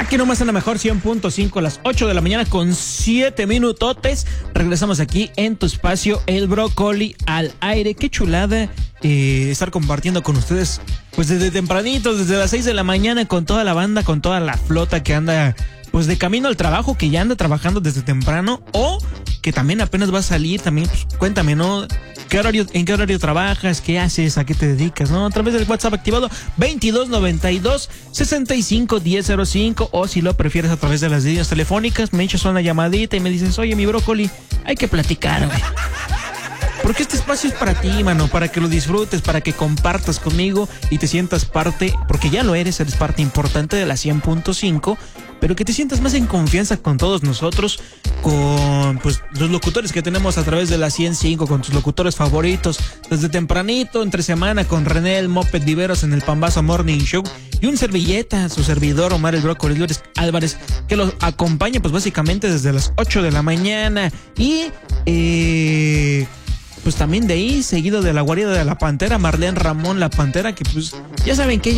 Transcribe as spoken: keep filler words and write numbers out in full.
Aquí nomás en la mejor cien punto cinco, a las ocho de la mañana con siete minutotes. Regresamos aquí en tu espacio, El Brócoli al aire. Qué chulada eh, estar compartiendo con ustedes, pues desde tempranito, desde las seis de la mañana, con toda la banda, con toda la flota que anda, pues de camino al trabajo, que ya anda trabajando desde temprano, o que también apenas va a salir. También, pues, cuéntame, ¿no? ¿Qué horario, ¿En qué horario trabajas? ¿Qué haces? ¿A qué te dedicas? ¿No? A través del WhatsApp activado veintidós noventa y dos sesenta y cinco diez cero cinco, o si lo prefieres a través de las líneas telefónicas, me echas una llamadita y me dices, oye, mi brócoli, hay que platicar, güey. Porque este espacio es para ti, mano, para que lo disfrutes, para que compartas conmigo y te sientas parte, porque ya lo eres, eres parte importante de la cien punto cinco, pero que te sientas más en confianza con todos nosotros, con pues los locutores que tenemos a través de la cien punto cinco, con tus locutores favoritos, desde tempranito, entre semana, con René el Moped Viveros en el Pambazo Morning Show, y un servilleta, su servidor Omar el Brócoli Álvarez, que los acompaña pues básicamente desde las ocho de la mañana, y eh... pues también de ahí, seguido de la guarida de la Pantera, Marlene Ramón la Pantera, que pues ya saben que ella